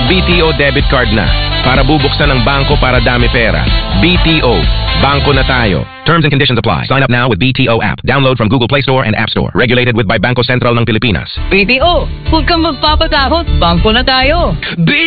BTO debit card na. Para bubuksan ng bangko para dami pera. BTO. Bangko na tayo. Terms and conditions apply. Sign up now with BTO app. Download from Google Play Store and App Store. Regulated with by Bangko Sentral ng Pilipinas. BTO, huwag kang magpapatakot. Bangko na tayo.